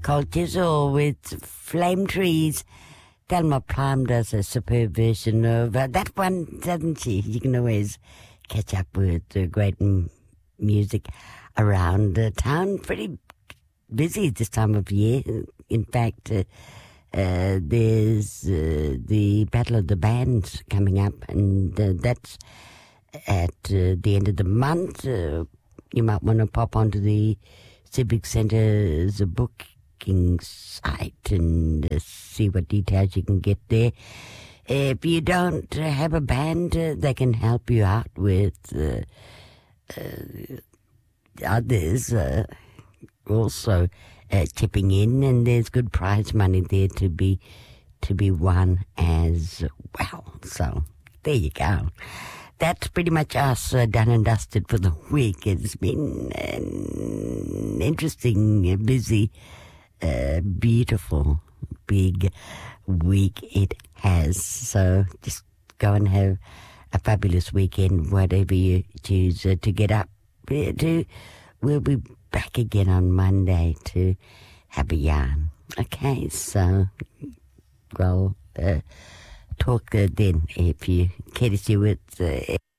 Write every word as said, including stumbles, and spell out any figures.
Cold Chisel with Flame Trees. Thelma Plum does a superb version of uh, that one, doesn't she? You can always catch up with uh, great m- music around uh, town. Pretty busy this time of year. In fact, uh, uh, there's uh, the Battle of the Bands coming up, and uh, that's at uh, the end of the month. Uh, you might want to pop onto the Civic Centre's booking site and uh, see what details you can get there. If you don't uh, have a band, uh, they can help you out with uh, uh, others uh, also uh, chipping in, and there's good prize money there to be to be won as well. So there you go. That's pretty much us uh, done and dusted for the week. It's been an interesting, uh, busy, uh, beautiful, big week it has. So just go and have a fabulous weekend, whatever you choose uh, to get up to. We'll be back again on Monday to have a yarn. Okay, so, well, uh, talk uh, then if you care to see what... Uh,